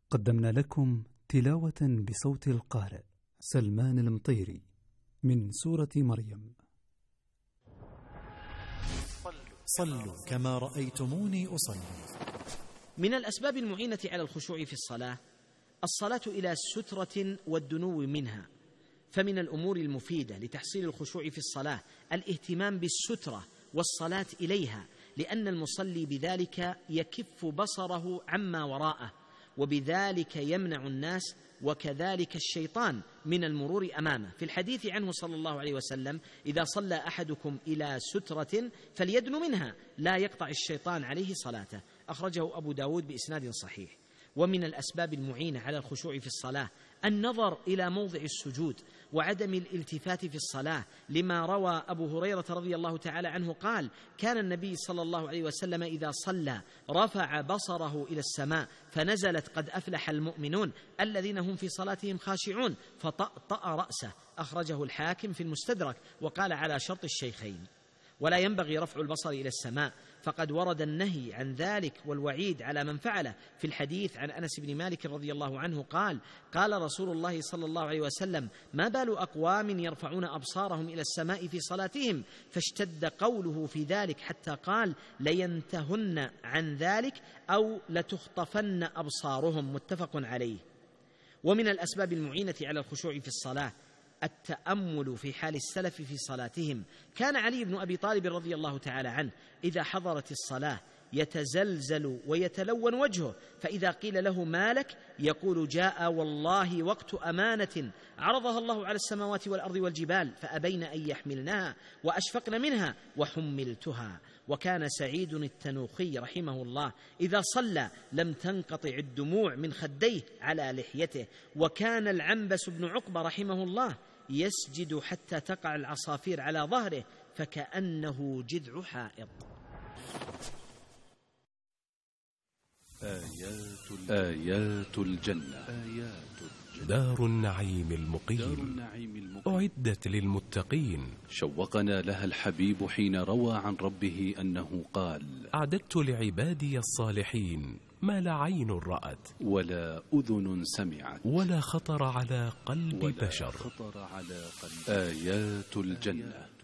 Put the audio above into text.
قدمنا لكم تلاوة بصوت القارئ سلمان المطيري من سورة مريم. صلوا كما رأيتموني أصلي. من الأسباب المعينة على الخشوع في الصلاة إلى سترة والدنو منها، فمن الأمور المفيدة لتحصيل الخشوع في الصلاة الاهتمام بالسترة والصلاة إليها، لأن المصلي بذلك يكف بصره عما وراءه، وبذلك يمنع الناس وكذلك الشيطان من المرور أمامه. في الحديث عنه صلى الله عليه وسلم: إذا صلى أحدكم إلى سترة فليدن منها لا يقطع الشيطان عليه صلاته، أخرجه أبو داود بإسناد صحيح. ومن الأسباب المعينة على الخشوع في الصلاة النظر إلى موضع السجود وعدم الالتفات في الصلاة، لما روى أبو هريرة رضي الله تعالى عنه قال: كان النبي صلى الله عليه وسلم إذا صلى رفع بصره إلى السماء فنزلت قد أفلح المؤمنون الذين هم في صلاتهم خاشعون فطأطأ رأسه، أخرجه الحاكم في المستدرك وقال على شرط الشيخين. ولا ينبغي رفع البصر إلى السماء، فقد ورد النهي عن ذلك والوعيد على من فعله. في الحديث عن أنس بن مالك رضي الله عنه قال: قال رسول الله صلى الله عليه وسلم: ما بال أقوام يرفعون أبصارهم إلى السماء في صلاتهم؟ فاشتد قوله في ذلك حتى قال: لينتهن عن ذلك أو لتخطفن أبصارهم، متفق عليه. ومن الأسباب المعينة على الخشوع في الصلاة التأمل في حال السلف في صلاتهم. كان علي بن أبي طالب رضي الله تعالى عنه إذا حضرت الصلاة يتزلزل ويتلون وجهه، فإذا قيل له ما لك يقول: جاء والله وقت أمانة عرضها الله على السماوات والأرض والجبال فأبين أن يحملنها وأشفقن منها وحملتها. وكان سعيد التنوخي رحمه الله إذا صلى لم تنقطع الدموع من خديه على لحيته. وكان العنبس بن عقبة رحمه الله يسجد حتى تقع العصافير على ظهره فكأنه جذع حائط. آيات الجنة. دار النعيم المقيم أعدت للمتقين. شوقنا لها الحبيب حين روى عن ربه أنه قال: أعددت لعبادي الصالحين ما لا عين رأت ولا أذن سمعت ولا خطر على قلب بشر. آيات الجنة.